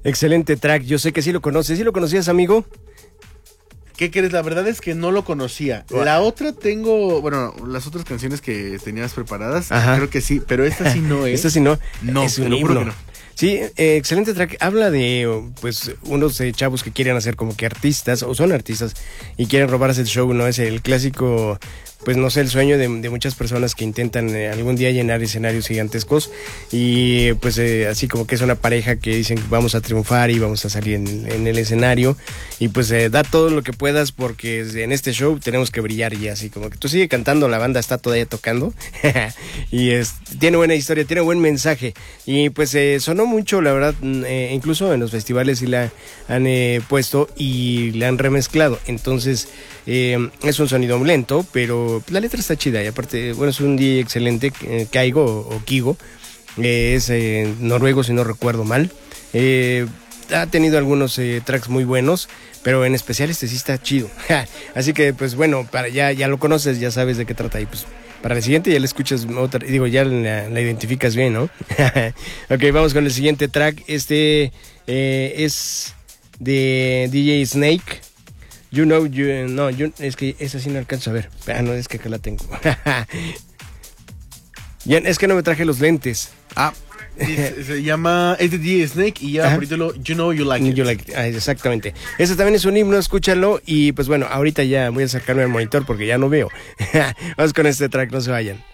Excelente track, yo sé que sí lo conoces. ¿Sí lo conocías, amigo? ¿Qué crees? La verdad es que no lo conocía. Wow. La otra tengo, bueno, las otras canciones que tenías preparadas, Ajá. creo que sí, pero esta sí no es. Esta sí no. No, es te un lo juro himno. que no. Sí, excelente track. Habla de, pues, unos chavos que quieren hacer como que artistas, o son artistas, y quieren robarse el show, ¿no? Es el clásico, pues, no sé, el sueño de muchas personas que intentan algún día llenar escenarios gigantescos. Y, pues, así como que es una pareja que dicen que vamos a triunfar y vamos a salir en el escenario. Y, pues, da todo lo que puedas porque en este show tenemos que brillar. Y así como que tú sigue cantando, la banda está todavía tocando. Y tiene buena historia, tiene buen mensaje. Y, pues, sonó mucho, la verdad, incluso en los festivales sí la han puesto y la han remezclado. Entonces, es un sonido lento, pero la letra está chida. Y aparte, bueno, es un DJ excelente, Kaigo o Kigo, es noruego si no recuerdo mal. Ha tenido algunos tracks muy buenos, pero en especial este sí está chido. Así que, pues bueno, ya lo conoces, ya sabes de qué trata y pues para el siguiente ya le escuchas otra, digo, ya la identificas bien, ¿no? Ok, vamos con el siguiente track. Es de DJ Snake. Es que esa sí no alcanzo a ver. No, es que acá la tengo. Ya, es que no me traje los lentes. Se llama, es de DJ Snake y ya por título You Know You Like It. Exactamente. Ese también es un himno, escúchalo. Y pues bueno, ahorita ya voy a sacarme el monitor porque ya no veo. Vamos con este track, no se vayan.